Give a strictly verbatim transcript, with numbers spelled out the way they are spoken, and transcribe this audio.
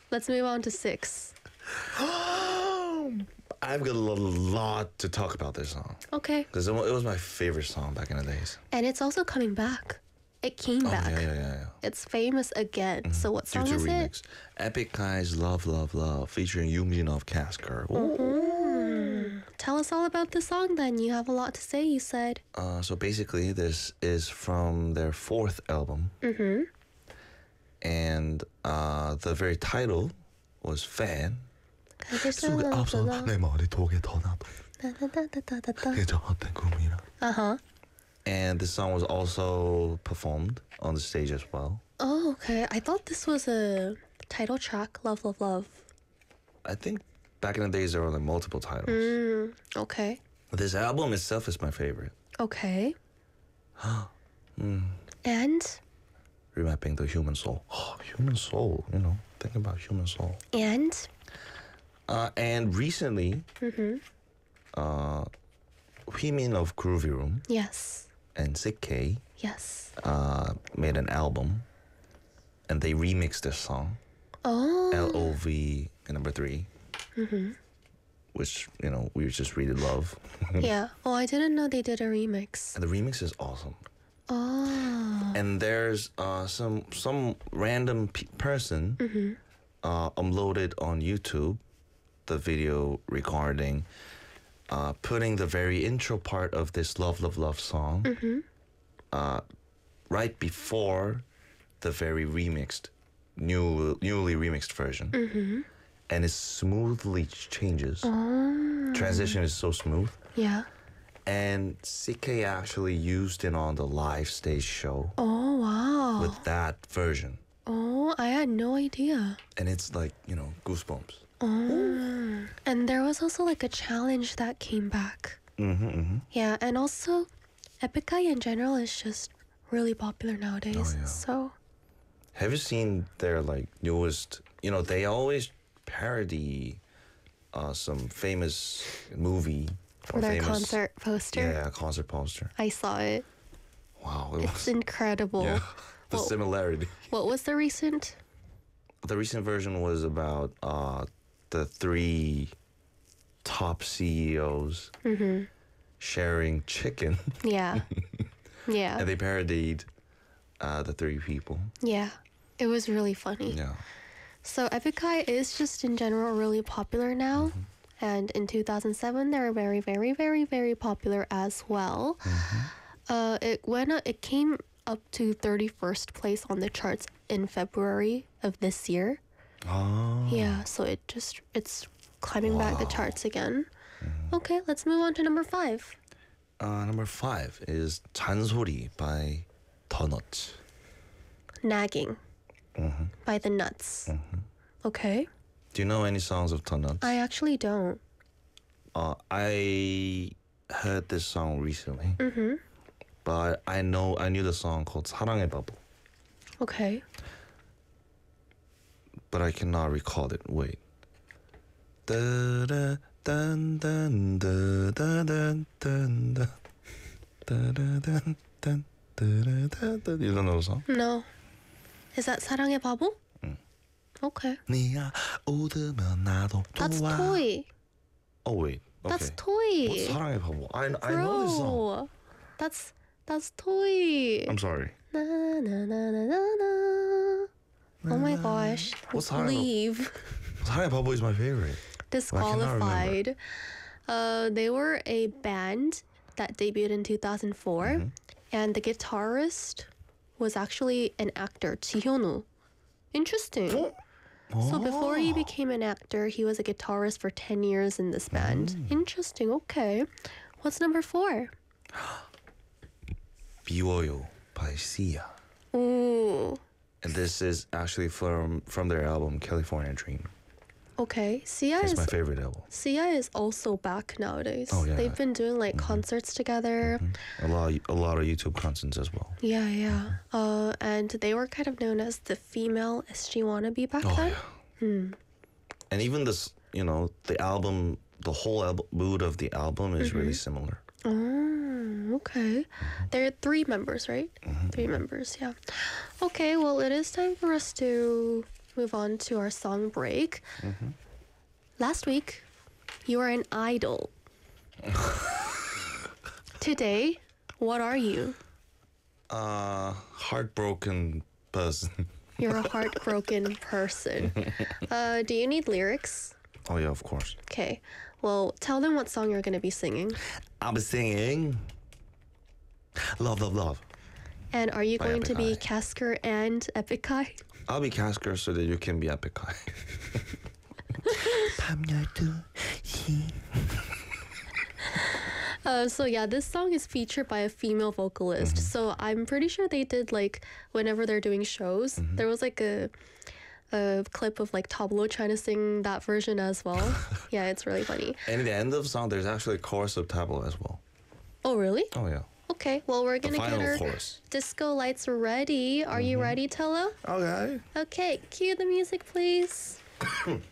Let's move on to six. I've got a lot to talk about this song. Okay. Because it was my favorite song back in the days. And it's also coming back. It came Oh, back. yeah, yeah, yeah, yeah. It's famous again. Mm-hmm. So what Due song to is remix. it? Epic Guy's Love, Love, Love featuring Yoongjin of Casker. Mm-hmm. Tell us all about the song then. You have a lot to say, you said. Uh, so basically, this is from their fourth album. Mm-hmm. And uh, the very title was Fan. Uh-huh. And this song was also performed on the stage as well. Oh, okay. I thought this was a title track, Love, Love, Love. I think back in the days there were like multiple titles. Mm, okay. This album itself is my favorite. Okay. mm. And? Remapping the human soul. Oh, human soul, you know, think about human soul. And? Uh, and recently, mm-hmm. uh, Hwimin of Groovy Room. Yes. And Sick K. Yes. Uh, made an album. And they remixed this song. Oh. L O V number three. Mm-hmm. Which, you know, we just really love. Yeah. Oh, I didn't know they did a remix. And the remix is awesome. Oh. And there's uh, some some random pe- person mm-hmm. uh, uploaded on YouTube the video regarding uh, putting the very intro part of this Love, Love, Love song mm-hmm. uh, right before the very remixed, new, newly remixed version. Mm-hmm. And it smoothly changes. Oh. Transition is so smooth. Yeah. And C K actually used it on the live stage show. Oh, wow. With that version. Oh, I had no idea. And it's like, you know, goosebumps. Oh. And there was also like a challenge that came back. Mm-hmm, mm-hmm. Yeah, and also Epic Guy in general is just really popular nowadays. Oh, yeah. So. Have you seen their like newest, you know, they always parody uh, some famous movie. For their famous, concert poster? Yeah, concert poster. I saw it. Wow. It it's was, incredible. Yeah, the what, similarity. What was the recent? The recent version was about uh, the three top C E Os mm-hmm. sharing chicken. Yeah. Yeah. And they parodied uh, the three people. Yeah. It was really funny. Yeah. So Epic Guy is just in general really popular now. Mm-hmm. And in two thousand seven, they were very, very, very, very popular as well. Mm-hmm. Uh, it went. It came up to thirty-first place on the charts in February of this year. Oh. Yeah, so it just it's climbing wow. back the charts again. Mm-hmm. Okay, let's move on to number five. Uh, number five is 잔소리 by The Nuts. Nagging mm-hmm. by The Nuts. Mm-hmm. Okay. Do you know any songs of The Nuts? I actually don't. Uh, I heard this song recently. Mm-hmm. But I know I knew the song called 사랑의 바보. Okay. But I cannot recall it. Wait. Da da dun dun da da dun dun da da da dun dun da da da. You don't know the song? No. Is that 사랑의 바보? Mm. Okay. 네가 웃으면 나도 좋아. That's Toy. Oh wait. Okay. That's Toy. What's 사랑의 바보? I I Bro, know this song. That's that's Toy. I'm sorry. Na, na, na, na, na, na. Oh my gosh. What's Leave. 사랑의 바보 is my favorite. Disqualified. Uh, they were a band that debuted in two thousand four, mm-hmm. and the guitarist was actually an actor, Jihyunwoo. Interesting. Oh. So before he became an actor, he was a guitarist for ten years in this band. Mm. Interesting. Okay. What's number four? 비워요 by Sia. Ooh. And this is actually from from their album California Dream. Okay, Sia it's is my favorite album. Sia is also back nowadays. Oh yeah, they've been doing like mm-hmm. concerts together. Mm-hmm. A lot, a lot of YouTube concerts as well. Yeah, yeah. Uh, and they were kind of known as the female S G wannabe back oh, then. Yeah. Hmm. And even this, you know, the album, the whole al- mood of the album is mm-hmm. really similar. Oh, okay. Mm-hmm. There are three members, right? Mm-hmm. Three members, yeah. Okay, well, it is time for us to move on to our song break. Last week, you were an idol. Today, what are you? Uh, heartbroken person. You're a heartbroken person. Uh, do you need lyrics? Oh yeah, of course. Okay. Well, tell them what song you're going to be singing. I'll be singing Love, Love, Love. And are you By going to be Epic Eye. Casker and Epic Eye? I'll be Casker so that you can be Epic Eye. Uh, so yeah, this song is featured by a female vocalist. So I'm pretty sure they did like whenever they're doing shows, there was like a a clip of like Tableau trying to sing that version as well. Yeah, it's really funny. And at the end of the song, there's actually a chorus of Tableau as well. Oh really? Oh yeah. Okay, well we're The gonna get final our chorus. disco lights ready. Are you ready, Tello? Okay. Okay, cue the music, please.